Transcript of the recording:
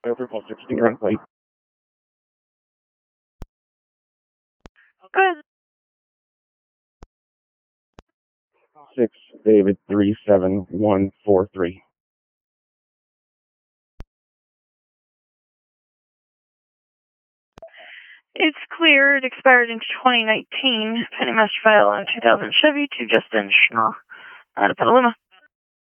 Over call 16 run plate. Good. 6 David 37143. It's clear. It expired in 2019. Penny Master File on 2000 Chevy to Justin Schnorr out of Petaluma.